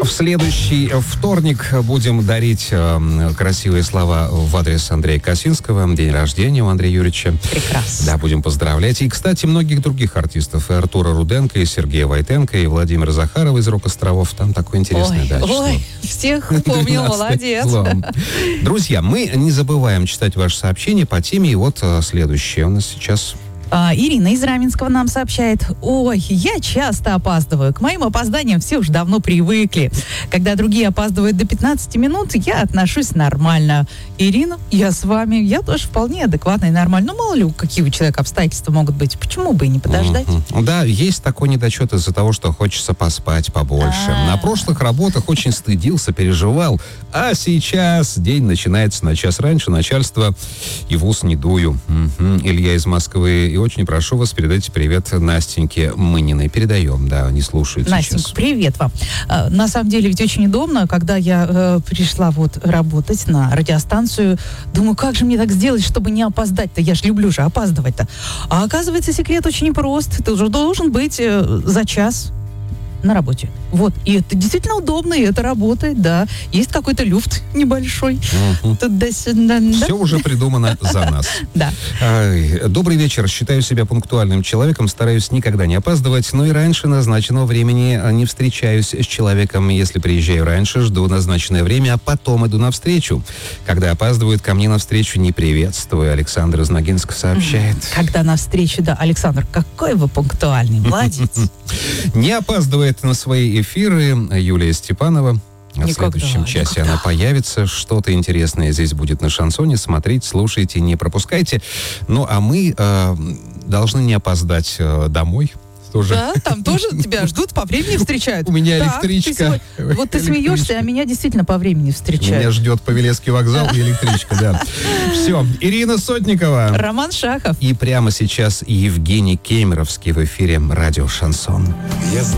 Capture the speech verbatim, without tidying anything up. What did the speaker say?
В следующий вторник будем дарить э, красивые слова в адрес Андрея Косинского. День рождения у Андрея Юрьевича. Прекрасно. Да, будем поздравлять. И, кстати, многих других артистов. И Артура Руденко, и Сергея Войтенко, и Владимира Захарова из «Рок-островов». Там такое интересное, ой, да, число. Ой, всех помнил, молодец. Друзья, мы не забываем читать ваши сообщения по теме. И вот э, следующее у нас сейчас... А, Ирина из Раменского нам сообщает: ой, я часто опаздываю. К моим опозданиям все уже давно привыкли. Когда другие опаздывают до пятнадцати минут, я отношусь нормально. Ирина, я с вами. Я тоже вполне адекватно и нормально. Ну, мало ли, какие у человека обстоятельства могут быть. Почему бы и не подождать? Mm-hmm. Да, есть такой недочет из-за того, что хочется поспать побольше. А-а-а. На прошлых работах очень стыдился, переживал. А сейчас день начинается на час раньше. Начальство и в ус не дую. Mm-hmm. Илья из Москвы. И очень прошу вас, передайте привет Настеньке Мыниной. Передаем, да, не слушают Настенька, сейчас. привет вам. А, на самом деле ведь очень удобно, когда я э, пришла вот работать на радиостанцию, думаю, как же мне так сделать, чтобы не опоздать-то? Я же люблю же опаздывать-то. А оказывается, секрет очень прост. Ты уже должен быть э, за час на работе. Вот. И это действительно удобно, и это работает, да. Есть какой-то люфт небольшой. Угу. Туда-сюда, да? Все уже придумано за нас. Да. Добрый вечер. Считаю себя пунктуальным человеком, стараюсь никогда не опаздывать, но и раньше назначенного времени не встречаюсь с человеком. Если приезжаю раньше, жду назначенное время, а потом иду навстречу. Когда опаздывают, ко мне навстречу не приветствую. Александр из Ногинска сообщает. Когда навстречу, да. Александр, какой вы пунктуальный, молодец. Не опаздывает на свои эфиры Юлия Степанова. В Никогда, следующем часе никогда. она появится. Что-то интересное здесь будет на шансоне. Смотрите, слушайте, не пропускайте. Ну, а мы э, должны не опоздать э, домой. Тоже. Да, там тоже тебя ждут, по времени встречают. У меня Так, электричка. ты сегодня- Вот ты смеешься, а меня действительно по времени встречают. Меня ждет Павелецкий вокзал и электричка, да. Все, Ирина Сотникова. Роман Шахов. И прямо сейчас Евгений Кемеровский в эфире радио «Шансон».